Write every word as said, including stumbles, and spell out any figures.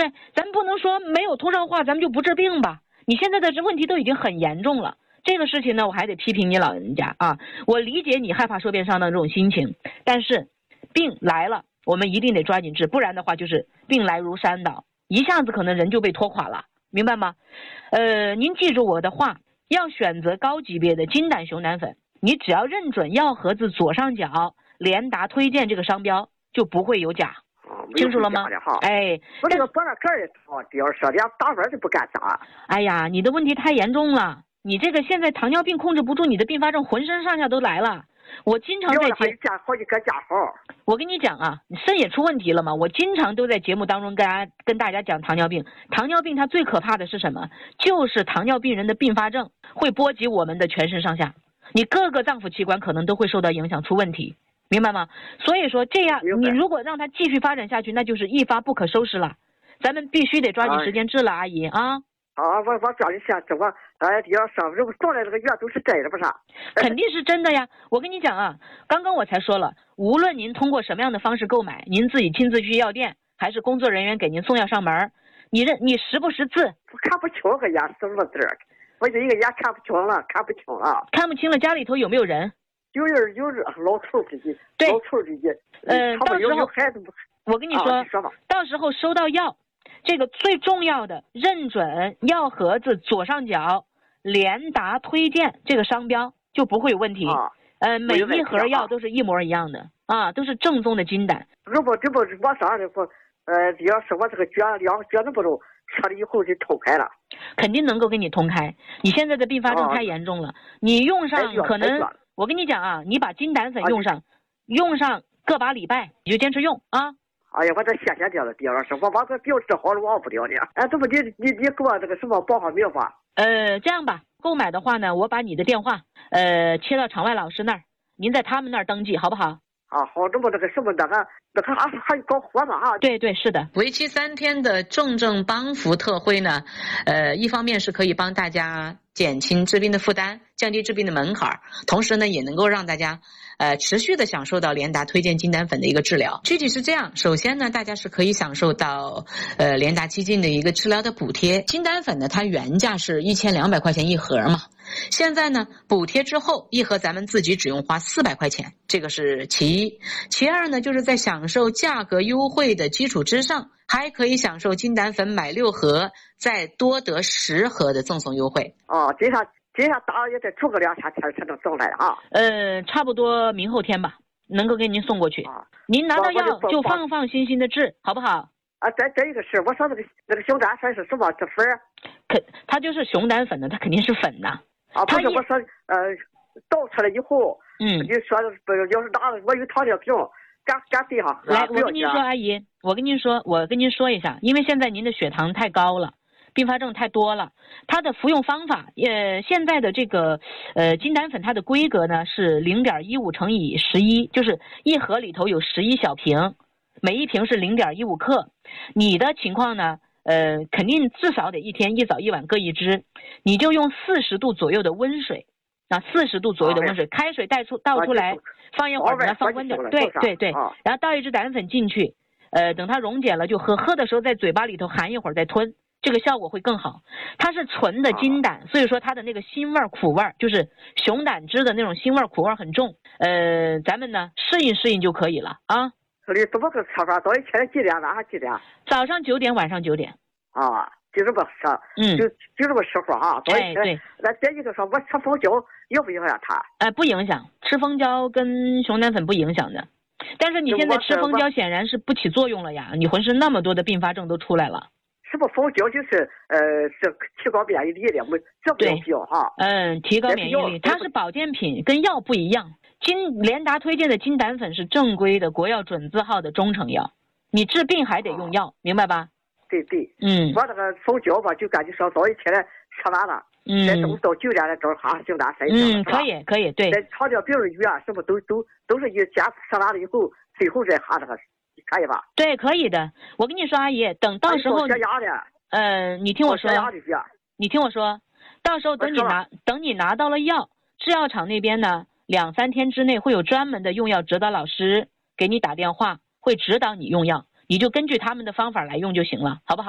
对？咱不能说没有通上话咱们就不治病吧？你现在的这问题都已经很严重了，这个事情呢，我还得批评你老人家啊。我理解你害怕受变伤的这种心情，但是病来了，我们一定得抓紧治，不然的话就是病来如山倒，一下子可能人就被拖垮了，明白吗？呃，您记住我的话，要选择高级别的金胆熊胆粉，你只要认准药盒子左上角联达推荐这个商标，就不会有假。清楚了吗？哎， 我这个脖子盖也疼，第二说连打粉就不敢打。 哎呀，你的问题太严重了，你这个现在糖尿病控制不住，你的并发症浑身上下都来了。我经常在节加好几个加号。 我跟你讲啊，你肾也出问题了嘛。我经常都在节目当中跟大家跟大家讲糖尿病。糖尿病它最可怕的是什么？就是糖尿病人的并发症会波及我们的全身上下，你各个脏腑器官可能都会受到影响，出问题。明白吗？所以说这样，你如果让它继续发展下去，那就是一发不可收拾了。咱们必须得抓紧时间治了，阿姨啊。 啊，我我抓紧时间治，我哎，要上如果送来这个药都是真的，不是？ 肯定是真的呀！我跟你讲啊，刚刚我才说了，无论您通过什么样的方式购买，您自己亲自去药店，还是工作人员给您送药上门，你认你识不识字？ 我看不清个眼什么字，我这一个眼看不清了，看不清了。 看不清了，家里头有没有人？ 有人有人，老头自己， 对， 老头自己。 嗯、呃，到时候孩子我跟你说， 啊、你说吧， 到时候收到药，这个最重要的，认准药盒子左上角联达推荐这个商标，就不会有问题。 啊、 呃，每一盒药都是一模一样的啊，都是正宗的金胆。 如果这不我上的不，呃，要是我这个脚两脚能不中，吃了以后就通开了。 肯定能够给你通开。你现在的并发症太严重了，啊、你用上可能。我跟你讲啊，你把金胆粉用上，啊、用上个把礼拜，你就坚持用啊！ 哎呀，我这谢谢你了，丁老师，我把这病治好了，忘不了你。哎，这不你你你给我这个什么报上名吧？ 呃，这样吧，购买的话呢，我把你的电话呃切到场外老师那儿，您在他们那儿登记，好不好？ 啊，好，这么这个什么那个那个还还搞活呢啊？ 对对，是的。为期三天的重症帮扶特惠呢，呃，一方面是可以帮大家减轻治病的负担，降低治病的门槛，同时呢，也能够让大家呃持续的享受到联达推荐金胆粉的一个治疗。具体是这样，首先呢，大家是可以享受到呃联达基金的一个治疗的补贴。金胆粉呢，它原价是一千两百块钱一盒嘛。现在呢，补贴之后，一盒咱们自己只用花四百块钱，这个是其一。其二呢，就是在享受价格优惠的基础之上，还可以享受金胆粉买六盒，再多得十盒的赠送优惠。 哦，今天今天打也得出个两天才才能送来啊。 呃，差不多明后天吧，能够给您送过去。啊、您拿到药就放放心心的治，好不好？ 啊，这这一个是我说那个那个熊胆粉是什么？这粉？ 肯，它就是熊胆粉的，它肯定是粉的。 啊，不是我说，呃，倒出来以后， 嗯， 你说不是，要是拿我有糖尿病，赶赶地上。 来，我跟您说，阿姨，我跟您说，我跟您说一下，因为现在您的血糖太高了，并发症太多了，它的服用方法，呃，现在的这个呃金胆粉，它的规格呢是零点一五乘以十一，就是一盒里头有十一小瓶，每一瓶是零点一五克。你的情况呢？呃，肯定至少得一天一早一晚各一支，你就用四十度左右的温水，啊，四十度左右的温水，开水带出倒出来，放一会儿，等它放温点，对对对，然后倒一支胆粉进去，呃，等它溶解了就喝，喝的时候在嘴巴里头含一会儿再吞，这个效果会更好。它是纯的金胆，所以说它的那个腥味苦味就是熊胆汁的那种腥味苦味很重，呃，咱们呢适应适应就可以了啊。 你怎么个吃法？早上起来几点？晚上几点？ 早上九点，晚上九点。 啊，就这么吃， 嗯， 就就这么吃法啊。早上起来， 对。 那这一个说，我吃蜂胶影不影响它？ 哎、呃，不影响，吃蜂胶跟熊胆粉不影响的。但是你现在吃蜂胶显然是不起作用了呀，你浑身那么多的并发症都出来了。 是不蜂胶就是呃是提高免疫力的，没这不必要哈。 嗯，提高免疫力，它是保健品，跟药不一样。金联达推荐的金胆粉是正规的国药准字号的中成药，你治病还得用药，啊、明白吧？ 对对， 嗯， 我这个蜂胶吧，就感觉说早一起来吃完了， 嗯， 在中午到九点来正好熊胆粉， 嗯，可以可以，对。 在糖尿病医院什么都都都是一家吃完了以后，最后再哈这个，可以吧？ 对，可以的。我跟你说，阿姨，等到时候， 血压的， 呃，你听我说，你听我说，到时候等你拿等你拿到了药，制药厂那边呢。两三天之内会有专门的用药指导老师给你打电话，会指导你用药，你就根据他们的方法来用就行了，好不好？